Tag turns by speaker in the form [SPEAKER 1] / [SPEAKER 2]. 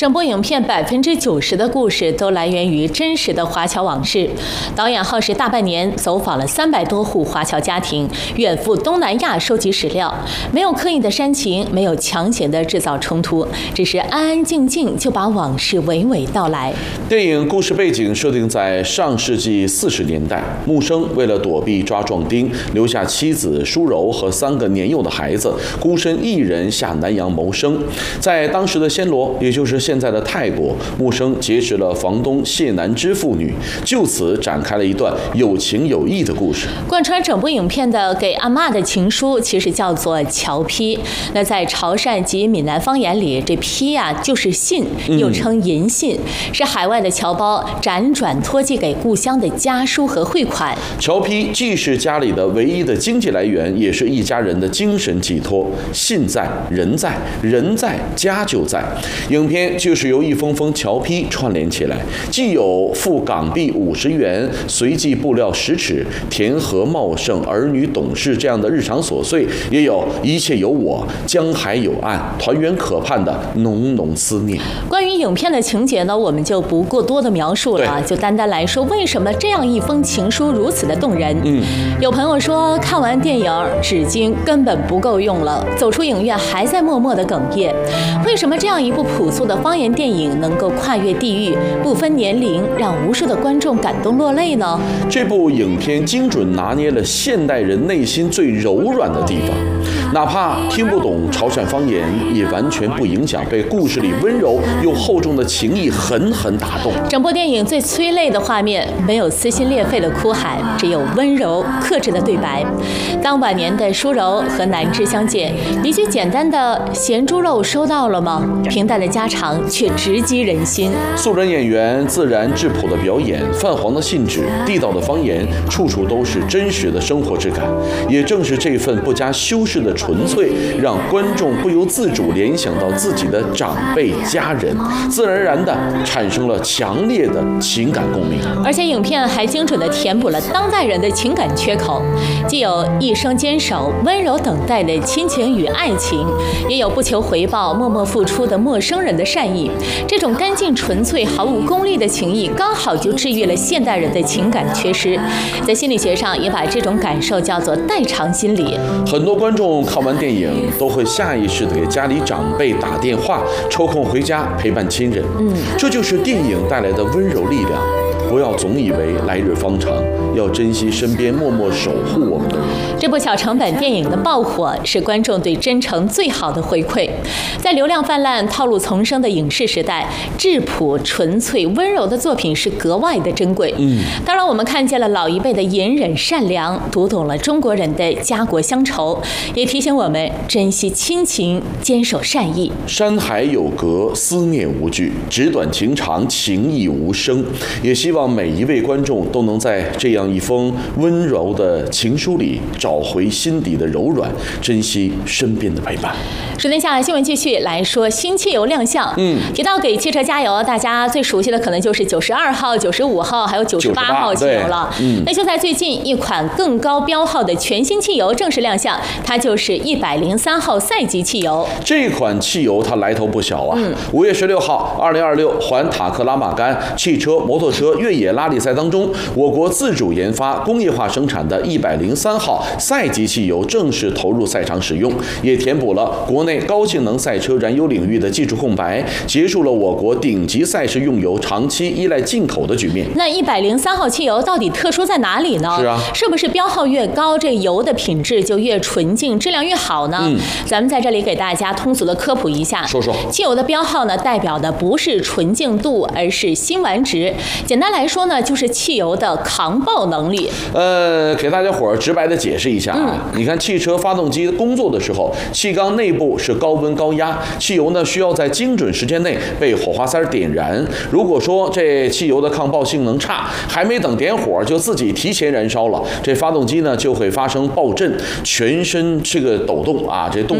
[SPEAKER 1] 整部影片90%的故事都来源于真实的华侨往事。导演耗时大半年，走访了300多户华侨家庭，远赴东南亚收集史料，没有刻意的煽情，没有强行的制造冲突，只是安安静静就把往事娓娓道来。
[SPEAKER 2] 电影故事背景设定在上世纪40年代，木生为了躲避抓壮丁，留下妻子舒柔和3个年幼的孩子，孤身一人下南洋谋生。在当时的暹罗，也就是现在的泰国，木生结识了房东谢南之父女，就此展开了一段有情有义的故事。
[SPEAKER 1] 贯穿整部影片的给阿嬷的情书，其实叫做侨批。那在潮汕及闽南方言里，这批就是信，又称银信，是海外的侨胞辗转托寄给故乡的家书和汇款。
[SPEAKER 2] 侨批既是家里的唯一的经济来源，也是一家人的精神寄托。信在，人在，人在，家就在。影片就是由一封封侨批串联起来，既有付港币50元、随寄布料10尺、田禾茂盛、儿女懂事这样的日常琐碎，也有一切有我、江海有岸、团圆可盼的浓浓思念。
[SPEAKER 1] 关于影片的情节呢，我们就不过多的描述了，就单单来说，为什么这样一封情书如此的动人？有朋友说，看完电影纸巾根本不够用了，走出影院还在默默的哽咽。为什么这样一部朴素的方言电影能够跨越地域，不分年龄，让无数的观众感动落泪呢？
[SPEAKER 2] 这部影片精准拿捏了现代人内心最柔软的地方，哪怕听不懂潮汕方言，也完全不影响被故事里温柔又厚重的情意狠狠打动。
[SPEAKER 1] 整部电影最催泪的画面，没有撕心裂肺的哭喊，只有温柔克制的对白。当晚年的舒柔和南枝相见，一句简单的咸猪肉收到了吗？平淡的家常却直击人心。
[SPEAKER 2] 素人演员自然质朴的表演，泛黄的信纸，地道的方言，处处都是真实的生活质感。也正是这份不加修饰的纯粹，让观众不由自主联想到自己的长辈家人，自然而然地产生了强烈的情感共鸣。
[SPEAKER 1] 而且影片还精准地填补了当代人的情感缺口，既有一生坚守、温柔等待的亲情与爱情，也有不求回报、默默付出的陌生人的善意。这种干净纯粹、毫无功利的情谊，刚好就治愈了现代人的情感缺失。在心理学上，也把这种感受叫做代偿心理。
[SPEAKER 2] 很多观众看完电影都会下意识地给家里长辈打电话，抽空回家陪伴亲人。这就是电影带来的温柔力量。不要总以为来日方长，要珍惜身边默默守护我们的人。
[SPEAKER 1] 这部小成本电影的爆火，是观众对真诚最好的回馈。在流量泛滥、套路丛生的影视时代，质朴、纯粹、温柔的作品是格外的珍贵。当然，我们看见了老一辈的隐忍善良，读懂了中国人的家国乡愁，也提醒我们珍惜亲情，坚守善意。
[SPEAKER 2] 山海有隔，思念无惧，纸短情长，情义无声。也希望每一位观众都能在这样一封温柔的情书里找回心底的柔软，珍惜身边的陪伴。
[SPEAKER 1] 时间下来，新闻继续来说新汽油亮相。提到给汽车加油，大家最熟悉的可能就是92号、95号还有98号汽油了。那就在最近，一款更高标号的全新汽油正式亮相，它就是103号赛级汽油。
[SPEAKER 2] 这款汽油它来头不小啊！5月16号，2026环塔克拉玛干汽车、摩托车越野拉力赛当中，我国自主研发、工业化生产的103号赛级汽油正式投入赛场使用，也填补了国内高性能赛车燃油领域的技术空白，结束了我国顶级赛事用油长期依赖进口的局面。
[SPEAKER 1] 那103号汽油到底特殊在哪里呢？是不是标号越高，这油的品质就越纯净，质量越好呢？咱们在这里给大家通俗的科普一下。
[SPEAKER 2] 说
[SPEAKER 1] 汽油的标号呢，代表的不是纯净度，而是辛烷值。简单来说呢，就是汽油的抗爆能力。
[SPEAKER 2] 给大家伙直白的解释一下啊。你看汽车发动机工作的时候，气缸内部是高温高压，汽油呢需要在精准时间内被火花塞点燃。如果说这汽油的抗爆性能差，还没等点火就自己提前燃烧了，这发动机呢就会发生爆震，全身这个抖动啊，这动